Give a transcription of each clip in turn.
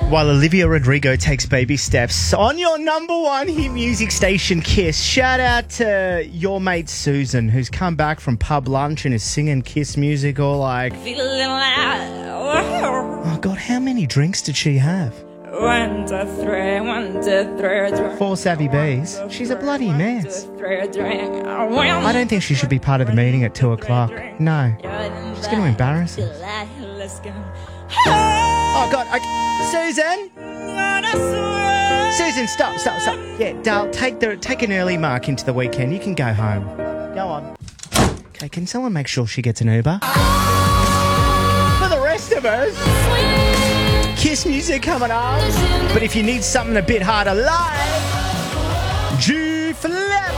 While Olivia Rodrigo takes baby steps on your number one hit music station, Kiss. Shout out to your mate Susan, who's come back from pub lunch and is singing Kiss music all like... Oh, God, how many drinks did she have? 1, 2, 3, 1, 2, 3. 4 savvy bees. She's a bloody mess. I don't think she should be part of the meeting at 2 o'clock. No. She's going to embarrass us. Oh, God. Susan? Susan, stop. Yeah, Dale, take an early mark into the weekend. You can go home. Go on. Okay, can someone make sure she gets an Uber? For the rest of us, Kiss music coming up. But if you need something a bit harder, like G-Flap.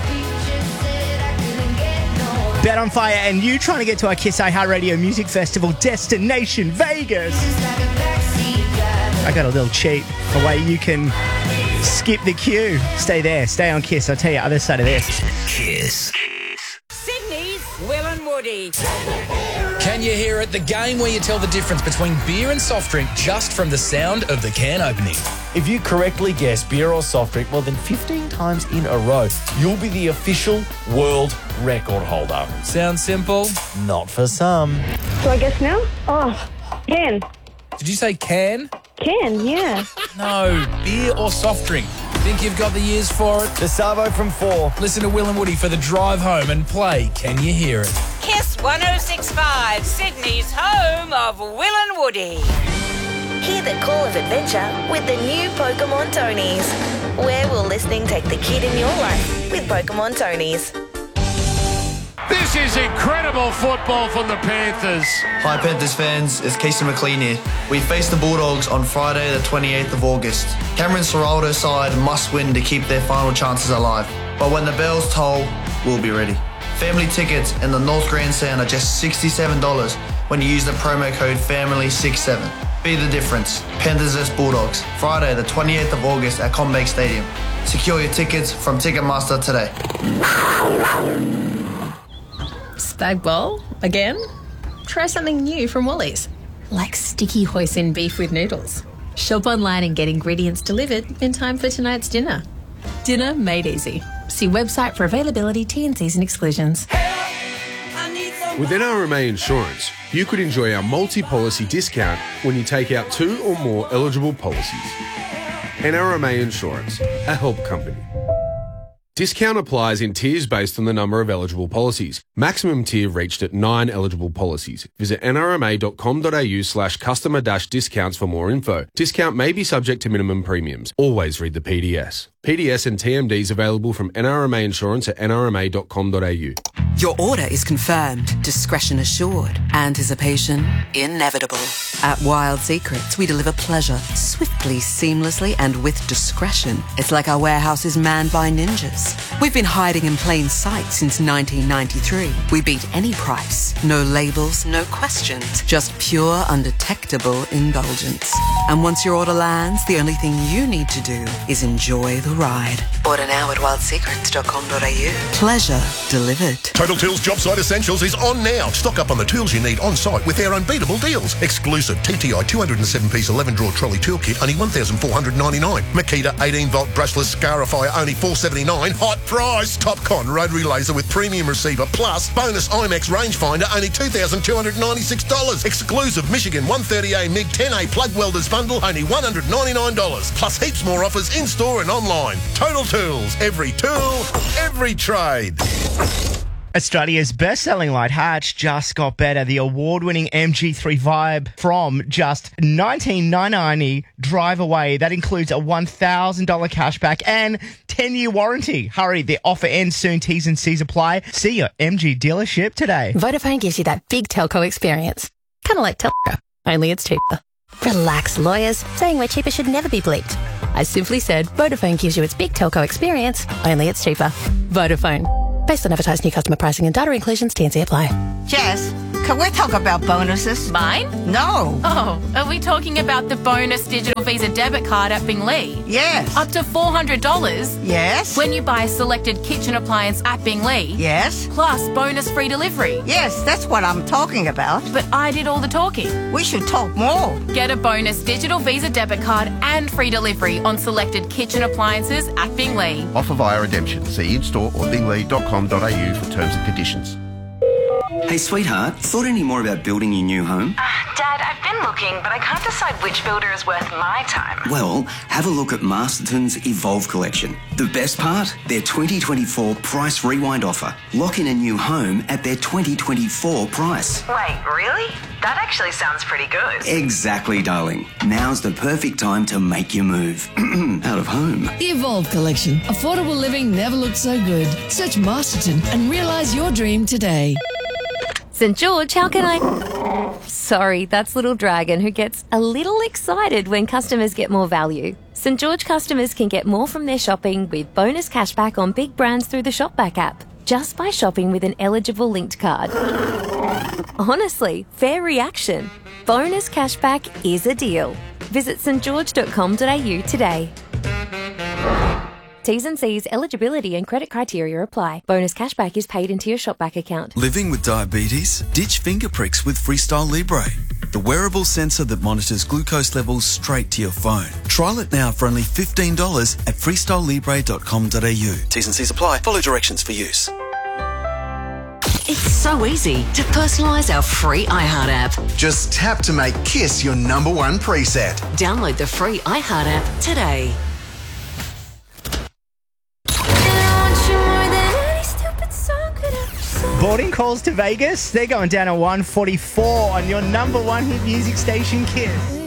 Bet on Fire and you trying to get to our Kiss iHeartRadio Music Festival destination, Vegas. I got a little cheat, a way you can skip the queue. Stay there, stay on Kiss. I'll tell you, other side of this. Kiss. Sydney's Will and Woody. Can you hear it? The game where you tell the difference between beer and soft drink just from the sound of the can opening. If you correctly guess beer or soft drink more than 15 times in a row, you'll be the official world record holder. Sounds simple? Not for some. Do I guess now? Oh, can. Did you say can? Can, yeah. No, beer or soft drink. Think you've got the years for it? The Savo from 4. Listen to Will and Woody for the drive home and play Can You Hear It? Kiss 106.5, Sydney's home of Will and Woody. Hear the call of adventure with the new Pokemon Tonys. Where will listening take the kid in your life with Pokemon Tonys? This is incredible football from the Panthers. Hi Panthers fans, it's Casey McLean here. We face the Bulldogs on Friday the 28th of August. Cameron Ciraldo's side must win to keep their final chances alive. But when the bells toll, we'll be ready. Family tickets in the North Grandstand are just $67 when you use the promo code FAMILY67. Be the difference. Panthers vs Bulldogs, Friday the 28th of August at CommBank Stadium. Secure your tickets from Ticketmaster today. Spag bowl? Again? Try something new from Woolies, like sticky hoisin beef with noodles. Shop online and get ingredients delivered in time for tonight's dinner. Dinner made easy. See website for availability, T&Cs and exclusions. With NRMA Insurance, you could enjoy our multi-policy discount when you take out 2 or more eligible policies. NRMA Insurance, a help company. Discount applies in tiers based on the number of eligible policies. Maximum tier reached at 9 eligible policies. Visit nrma.com.au/customer-discounts for more info. Discount may be subject to minimum premiums. Always read the PDS. PDS and TMDs available from NRMA Insurance at nrma.com.au. Your order is confirmed, discretion assured, anticipation inevitable. At Wild Secrets, we deliver pleasure swiftly, seamlessly, and with discretion. It's like our warehouse is manned by ninjas. We've been hiding in plain sight since 1993. We beat any price. No labels, no questions, just pure, undetectable indulgence. And once your order lands, the only thing you need to do is enjoy the ride. Order now at wildsecrets.com.au. Pleasure delivered. Total Tools Job Site Essentials is on now. Stock up on the tools you need on site with their unbeatable deals. Exclusive TTI 207-piece 11-drawer trolley toolkit, only $1,499. Makita 18-volt brushless scarifier, only $479. Hot price. Topcon rotary laser with premium receiver plus bonus IMAX rangefinder, only $2,296. Exclusive Michigan 130A MiG 10A plug welders bundle, only $199. Plus heaps more offers in-store and online. Total Tools. Every tool, every trade. Australia's best-selling light hatch just got better. The award-winning MG3 Vibe from just $19.99 drive away. That includes a $1,000 cashback and 10-year warranty. Hurry, the offer ends soon. T's and C's apply. See your MG dealership today. Vodafone gives you that big telco experience. Kind of like telco, only it's cheaper. Relax, lawyers. Saying we're cheaper should never be bleeped. I simply said Vodafone gives you its big telco experience, only it's cheaper. Vodafone. Based on advertised new customer pricing and data inclusions, T&C apply. Jess, Can we talk about bonuses? Mine? No. Oh, are we talking about the bonus digital Visa debit card at Binglee? Yes. Up to $400? Yes. When you buy a selected kitchen appliance at Binglee? Yes. Plus bonus free delivery? Yes, that's what I'm talking about. But I did all the talking. We should talk more. Get a bonus digital Visa debit card and free delivery on selected kitchen appliances at Binglee. Offer via redemption. See in-store or binglee.com.au for terms and conditions. Hey, sweetheart, thought any more about building your new home? Dad, I've been looking, but I can't decide which builder is worth my time. Well, have a look at Masterton's Evolve collection. The best part? Their 2024 price rewind offer. Lock in a new home at their 2024 price. Wait, really? That actually sounds pretty good. Exactly, darling. Now's the perfect time to make your move. Out of home. The Evolve collection. Affordable living never looked so good. Search Masterton and realise your dream today. St. George, how can I... Sorry, that's Little Dragon, who gets a little excited when customers get more value. St. George customers can get more from their shopping with bonus cashback on big brands through the Shopback app, just by shopping with an eligible linked card. Honestly, fair reaction. Bonus cashback is a deal. Visit stgeorge.com.au today. T's and C's, eligibility and credit criteria apply. Bonus cashback is paid into your Shopback account. Living with diabetes? Ditch finger pricks with Freestyle Libre, the wearable sensor that monitors glucose levels straight to your phone. Trial it now for only $15 at freestylelibre.com.au. T's and C's apply. Follow directions for use. It's so easy to personalise our free iHeart app. Just tap to make Kiss your #1 preset. Download the free iHeart app today. Boarding calls to Vegas, they're going down at 1:44 on your #1 hit music station, Kiss.